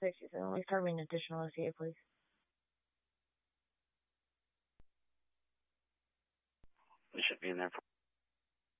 67. Carbon additional OCA, please. We should be in there for